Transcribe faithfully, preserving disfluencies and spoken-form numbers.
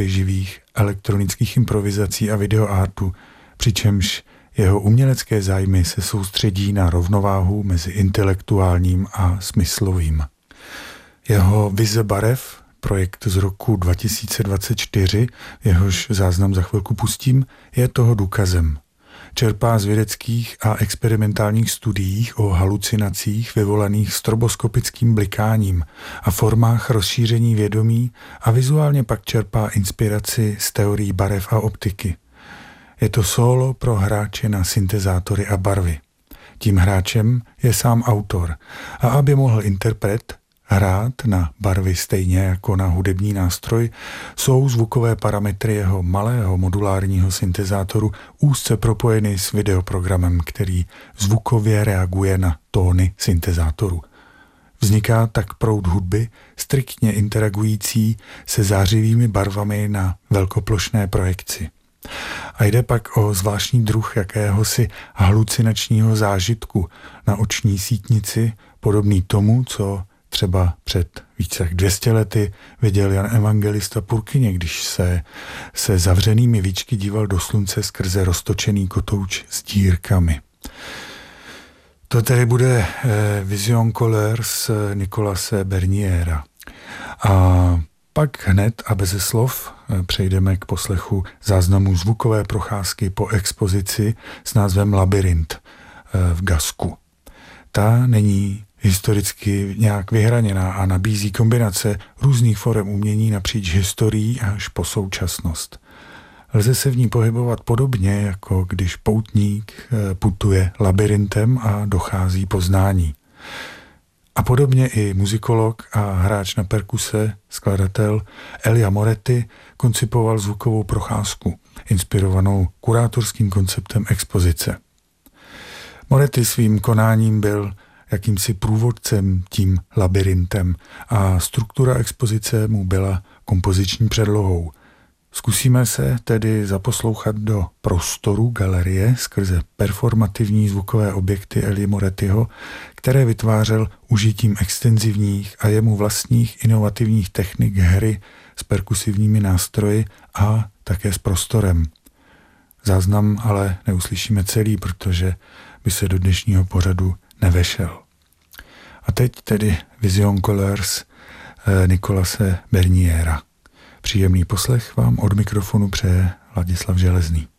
tvorby živých elektronických improvizací a videoartu, přičemž jeho umělecké zájmy se soustředí na rovnováhu mezi intelektuálním a smyslovým. Jeho Vize barev, projekt z roku dva tisíce dvacet čtyři, jehož záznam za chvilku pustím, je toho důkazem. Čerpá z vědeckých a experimentálních studiích o halucinacích vyvolaných stroboskopickým blikáním a formách rozšíření vědomí a vizuálně pak čerpá inspiraci z teorií barev a optiky. Je to sólo pro hráče na syntezátory a barvy. Tím hráčem je sám autor a aby mohl interpret hrát na barvy stejně jako na hudební nástroj, jsou zvukové parametry jeho malého modulárního syntezátoru úzce propojeny s videoprogramem, který zvukově reaguje na tóny syntezátoru. Vzniká tak proud hudby striktně interagující se zářivými barvami na velkoplošné projekci. A jde pak o zvláštní druh jakéhosi halucinačního zážitku na oční sítnici, podobný tomu, co třeba před více jak dvě stě lety viděl Jan Evangelista Purkyně, když se se zavřenými víčky díval do slunce skrze roztočený kotouč s dírkami. To tedy bude eh, Vision Couleurs Nicolase Berniera. A pak hned a beze slov eh, přejdeme k poslechu záznamu zvukové procházky po expozici s názvem Labyrint eh, v Gasku. Ta není historicky nějak vyhraněná a nabízí kombinace různých forem umění napříč historií až po současnost. Lze se v ní pohybovat podobně, jako když poutník putuje labyrintem a dochází poznání. A podobně i muzikolog a hráč na perkuse, skladatel Elia Moretti koncipoval zvukovou procházku, inspirovanou kurátorským konceptem expozice. Moretti svým konáním byl jakýmsi průvodcem tím labirintem a struktura expozice mu byla kompoziční předlohou. Zkusíme se tedy zaposlouchat do prostoru galerie skrze performativní zvukové objekty Elie Morettiho, které vytvářel užitím extenzivních a jemu vlastních inovativních technik hry s perkusivními nástroji a také s prostorem. Záznam ale neuslyšíme celý, protože by se do dnešního pořadu nevešel. A teď tedy Vision Couleurs Nicolase Berniera. Příjemný poslech vám od mikrofonu přeje Ladislav Železný.